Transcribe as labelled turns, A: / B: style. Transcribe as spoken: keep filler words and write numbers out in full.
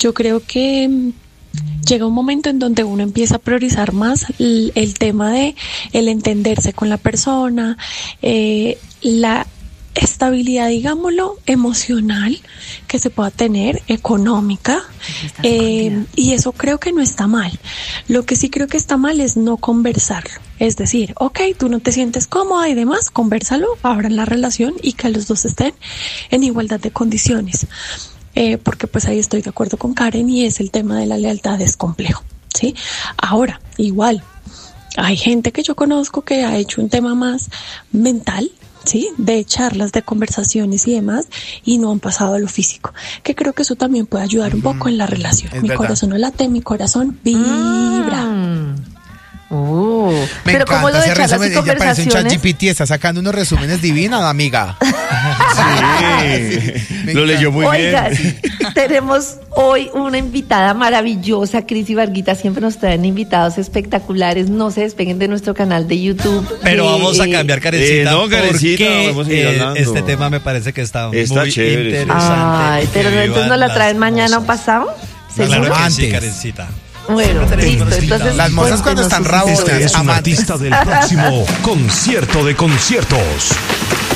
A: yo creo que mm, llega un momento en donde uno empieza a priorizar más el, el tema de el entenderse con la persona, eh, la estabilidad, digámoslo, emocional que se pueda tener, económica, eh, y eso creo que no está mal. Lo que sí creo que está mal es no conversarlo. Es decir, ok, tú no te sientes cómoda y demás, convérsalo, abran la relación y que los dos estén en igualdad de condiciones. Eh, porque pues ahí estoy de acuerdo con Karen y es el tema de la lealtad, es complejo, ¿sí? Ahora, igual, hay gente que yo conozco que ha hecho un tema más mental, ¿sí? De charlas, de conversaciones y demás, y no han pasado a lo físico, que creo que eso también puede ayudar un poco en la relación.
B: Es
A: mi
B: verdad.
A: corazón no late, mi corazón vibra.
C: Mm. Uh,
B: Me
C: pero como lo
B: encanta
C: de
B: ese
C: charlas
B: resumen.
C: y
B: Ella parece un
C: conversaciones.
B: ChatGPT, está sacando unos resúmenes divinos, amiga.
D: Sí,
B: Me
D: lo leyó muy
C: Oigan,
D: bien.
C: tenemos hoy una invitada maravillosa, Cris y Varguita, siempre nos traen invitados espectaculares, no se despeguen de nuestro canal de YouTube.
E: Pero
C: de,
E: vamos a
C: eh,
E: cambiar, Karencita,
D: Eh, no, Karencita,
E: porque
D: vamos a seguir
E: eh,
D: hablando.
E: este tema me parece que está,
D: Está
E: muy
D: chévere, sí.
E: interesante.
C: Ay,
E: y
C: pero
E: que
C: entonces
E: vivan
C: nos la
E: las
C: traen mañana o
E: mozas.
C: pasado. ¿Seguro?
E: Claro que sí,
B: Antes.
E: Karencita.
C: Bueno, listo, entonces
B: Las mozas cuando
C: cuéntenos
B: están
C: sus
B: rabosas.
C: historias.
F: Este es un
B: amantes.
F: artista del próximo concierto de conciertos.